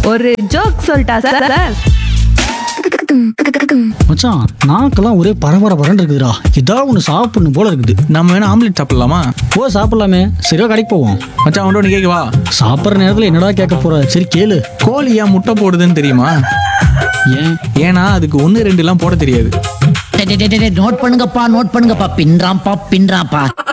ஒரு ஜோக் சொல்லிட்டா sir sir. மச்சான் நாக்கெல்லாம் ஒரே பரபரன்னு இருக்குதுடா. ஏதாவது ஒன்று சாப்பிடணும் போல இருக்குது. நம்ம வேணா ஆம்லெட் சாப்பிடலாமா? ஓ சாப்பிடலாமே. சரியா கடைக்கு போவோம். மச்சான் ஒன்று கேட்கவா? சாப்பிட்ற நேரத்தில் என்னடா கேட்க போற? சரி கேளு. கோழி ஏன் முட்டை போடுதுன்னு தெரியுமா? ஏன்னா அதுக்கு 1 2 எல்லாம் போட தெரியாது. நோட் பண்ணுங்கப்பா பின்றாம்பா.